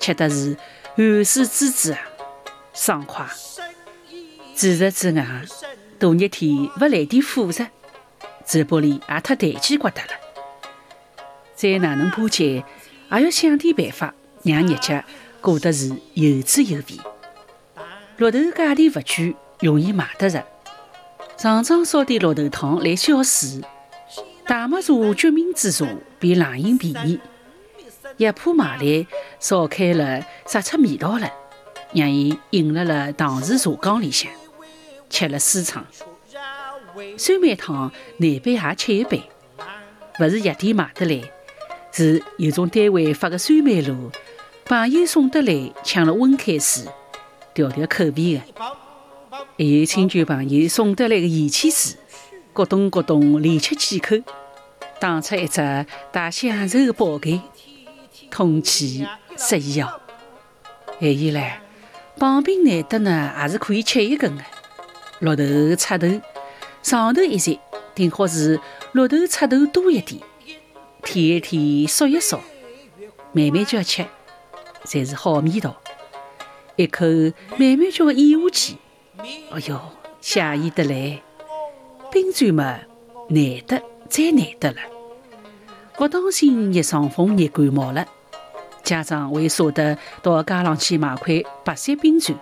吃的是寒水滋滋啊，爽快。除此之外，大热天勿来点火热，嘴巴里也太弹起觉得了。再哪能巴结，也要想点办法，让日脚过得是有滋有味。绿豆价钿勿贵，容易买得着。常常烧点绿豆汤来消暑。大麦茶、决明子茶比冷饮便宜，一铺买来烧开了，杀出味道了，让伊饮了糖匙茶缸里向，吃了舒畅。酸梅汤难杯也吃一杯，勿是药店买得来，是有种单位发个酸梅露，朋友送得来，抢了温开水，调调口味的。还有亲戚朋友送得来个盐汽水，咕咚咕咚连吃几口，打出一只大享受的饱感，通气适宜哦。还有唻，棒冰难得呢，也是可以吃一根的。绿豆、赤豆，上头一截，顶好是绿豆、赤豆多一点，舔一舔，嗦一嗦，慢慢嚼吃，才是好味道。一口慢慢叫咽下去。哎哟，惬意得来！冰砖嘛，难得再难得了。不当心热伤风、热感冒了，家长会舍得到街上去买块白色冰砖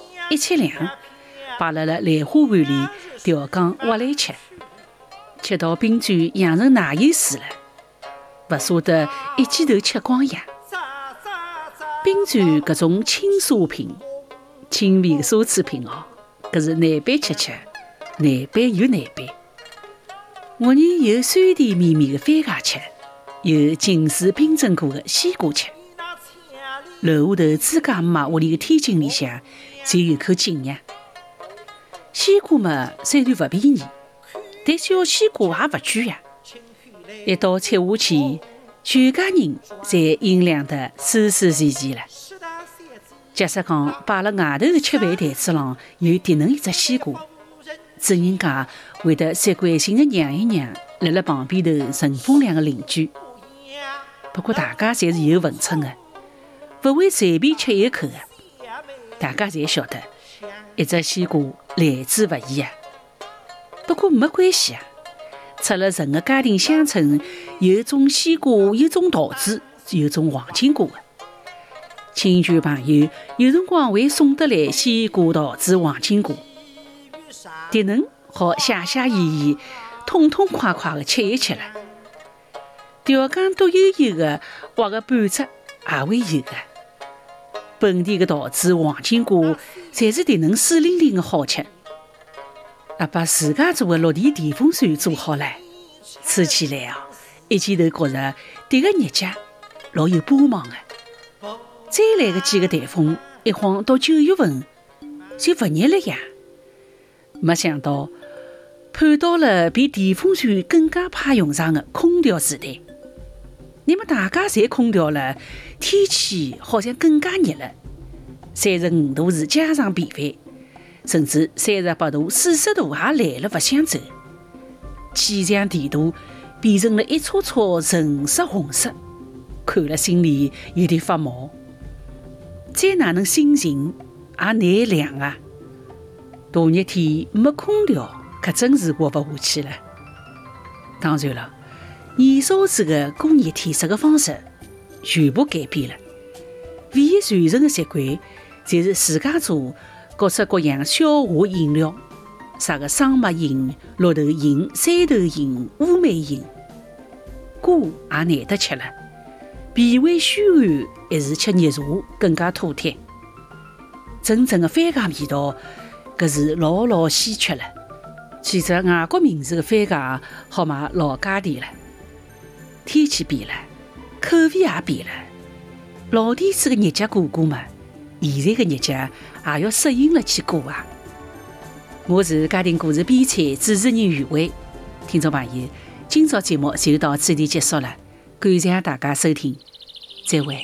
，1.2，摆辣兰花碗里调羹挖来吃。吃到冰砖养成奶油水了，不舍得一记头吃光呀。冰砖搿种轻奢品、轻微的奢侈品哦。搿是难办吃，难办又难办。我呢有酸甜绵绵的番茄吃，有浸水冰镇过的西瓜吃。楼下头朱家姆屋里的天井里向，就有口井呀。西瓜嘛，虽然勿便宜，但小西瓜也勿贵呀。一道吃下去，全家人侪饮凉得舒舒气气了。假使讲摆辣外头的吃饭台子上有迭能一只西瓜，主人家会得习惯性的让一让辣辣旁边头顺风凉的邻居。不过大家侪是有分寸的，勿会随便吃一口的。大家侪晓得，一只西瓜来之勿易啊。不过没关系啊，出了人的家庭乡村，有种西瓜，有种桃子，有种黄金瓜的。亲戚朋友有辰光会送得来西瓜、桃子、黄金瓜，迭能好写写意意、痛痛快快的吃一吃了。调羹独有有的挖个半只也会有的。本地的桃子、黄金瓜，侪是迭能水灵灵的好吃。把自家做的绿地电风扇做好了，吹起来啊，一记头觉着迭个日脚老有帮忙的。再来个几个台风，一晃到9月份就勿热了呀。没想到盼到了比电风扇更加派用场的空调时代。那么大家侪空调了，天气好像更加热了。35度是家常便饭，甚至38度、40度也来了勿想走。气象地图变成了一撮撮橙色、红色，看了心里有点发毛。再哪能心情也难凉啊！大热天没空调，可真是活不下去了。当然了，燃烧水的过热天热的方式全部改变了，唯一传承的习惯就是自家做各式各样消化饮料，啥个桑麦饮、绿豆饮、山豆饮、乌梅饮，瓜也难得吃了。脾胃虚寒还是吃热茶更加妥帖。真正的番茄味道，搿是老稀缺了。取着外国名字的番茄，好买老家钿了。天气变了，口味也变了。老底子的日脚过过嘛，现在的日脚也要适应了去过啊。我是家庭故事编采主持人余伟。听众朋友，今朝节目就到此地结束了。感谢大家收听，再会。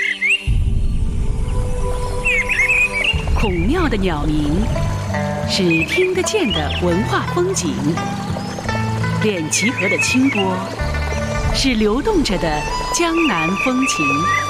孔庙的鸟鸣是听得见的文化风景，滇齐河的清波是流动着的江南风情。